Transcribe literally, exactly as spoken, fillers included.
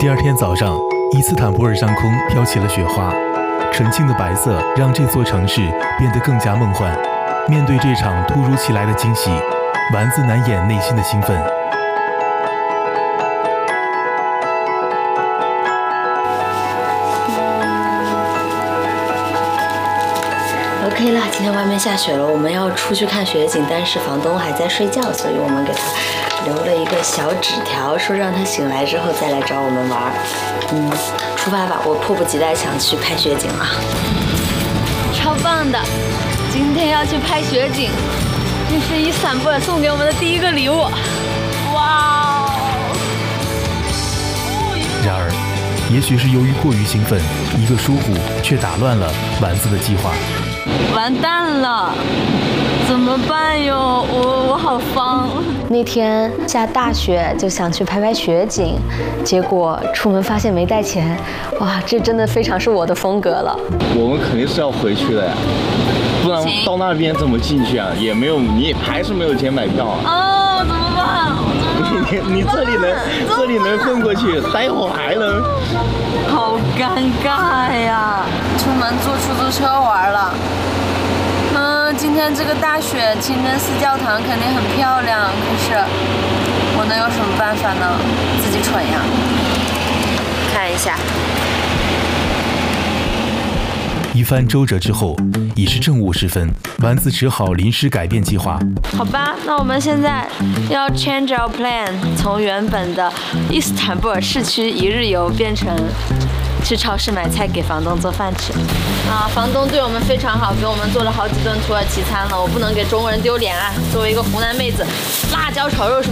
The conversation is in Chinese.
第二天早上，伊斯坦布尔上空飘起了雪花，纯净的白色让这座城市变得更加梦幻。面对这场突如其来的惊喜，丸子难掩内心的兴奋。 OK 了，今天外面下雪了，我们要出去看雪景，但是房东还在睡觉，所以我们给他留了一个小纸条，说让他醒来之后再来找我们玩。嗯，出发吧，我迫不及待想去拍雪景了。超棒的，今天要去拍雪景，这是伊斯坦布尔送给我们的第一个礼物。哇哦！ 然而，也许是由于过于兴奋，一个疏忽却打乱了丸子的计划。 完蛋了，怎么办哟？我我好慌。那天下大雪，就想去拍拍雪景，结果出门发现没带钱，哇，这真的非常是我的风格了。 我们肯定是要回去的呀，不然到那边怎么进去啊？也没有，你还是没有钱买票啊。 哦，怎么办？ 你你这里能这里能混过去，待会儿还能。 好尴尬呀！出门坐出租车玩了。嗯，今天这个大雪，清真寺教堂肯定很漂亮，可是我能有什么办法呢？自己蠢呀！看一下。 一番周折之后，已是正午时分，丸子只好临时改变计划。 好吧，那我们现在要 change our plan， 从原本的伊斯坦布尔市区一日游变成去超市买菜给房东做饭吃。啊，房东对我们非常好，给我们做了好几顿土耳其餐了，我不能给中国人丢脸啊！作为一个湖南妹子，辣椒炒肉是